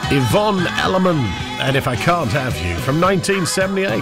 Yvonne Elliman, and If I Can't Have You, from 1978.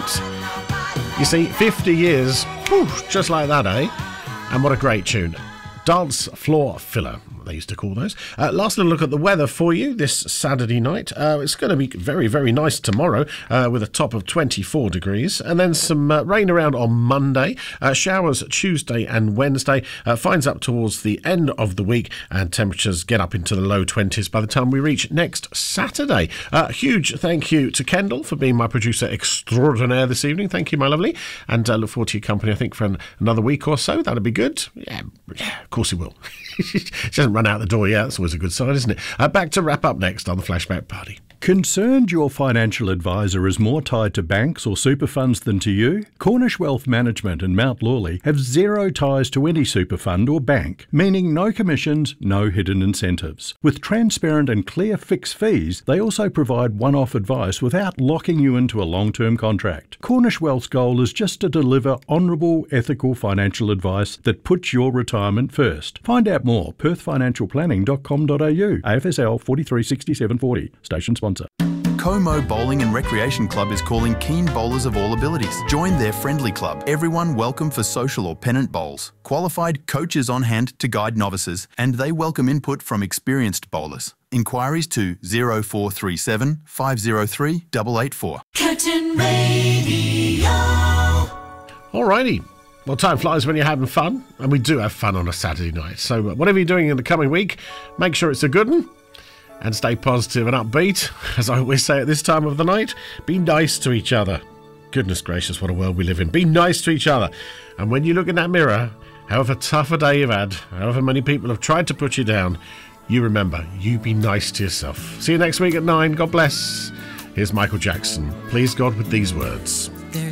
You see, 50 years, whew, just like that, eh? And what a great tune. Dance floor filler, they used to call those. Last little look at the weather for you this Saturday night. It's going to be very, very nice tomorrow with a top of 24 degrees. And then some rain around on Monday. Showers Tuesday and Wednesday. Finds up towards the end of the week. And temperatures get up into the low 20s by the time we reach next Saturday. Huge thank you to Kendall for being my producer extraordinaire this evening. Thank you, my lovely. And look forward to your company, I think, for another week or so. That'll be good. Yeah, of course it will. She hasn't run out the door yet. That's always a good sign, isn't it? Back to wrap up next on the Flashback Party. Concerned your financial advisor is more tied to banks or super funds than to you? Cornish Wealth Management and Mount Lawley have zero ties to any super fund or bank, meaning no commissions, no hidden incentives. With transparent and clear fixed fees, they also provide one-off advice without locking you into a long-term contract. Cornish Wealth's goal is just to deliver honourable, ethical financial advice that puts your retirement first. Find out more, perthfinancialplanning.com.au, AFSL 436740, station sponsor. Como Bowling and Recreation Club is calling keen bowlers of all abilities. Join their friendly club. Everyone welcome for social or pennant bowls. Qualified coaches on hand to guide novices, and they welcome input from experienced bowlers. Inquiries to 0437 503 884. Curtin Radio. Alrighty. Well, time flies when you're having fun, and we do have fun on a Saturday night. So whatever you're doing in the coming week, make sure it's a good one. And stay positive and upbeat. As I always say at this time of the night, be nice to each other. Goodness gracious, what a world we live in. Be nice to each other. And when you look in that mirror, however tough a day you've had, however many people have tried to put you down, you remember, you be nice to yourself. See you next week at 9. God bless. Here's Michael Jackson. Please God with these words.